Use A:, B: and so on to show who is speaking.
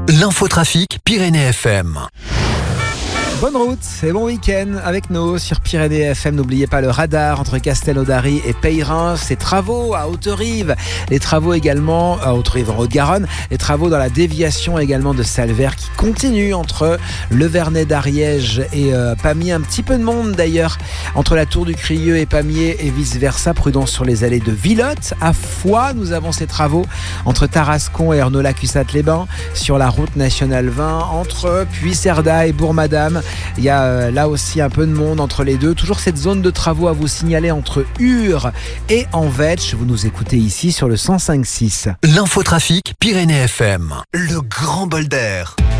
A: L'infotrafic Pyrénées FM.
B: Bonne route et bon week-end avec nous sur Pyrénées FM. N'oubliez pas le radar entre Castelnaudary et Peyrin. Ces travaux à Haute-Rive, les travaux également à Haute-Rive en Haute-Garonne, les travaux dans la déviation également de Salvert qui continuent entre le Vernet d'Ariège et Pamiers. Un petit peu de monde d'ailleurs entre la Tour du Crieux et Pamiers et vice versa. Prudence sur les allées de Villotte. À Foix, nous avons ces travaux entre Tarascon et Ornola-Cussat-les-Bains sur la route nationale 20 entre Puy-Cerda et Bourg-Madame. Il y a là aussi un peu de monde entre les deux. Toujours cette zone de travaux à vous signaler entre Ur et Envetch. Vous nous écoutez ici sur le 105.6.
A: L'infotrafic Pyrénées FM. Le grand bol d'air.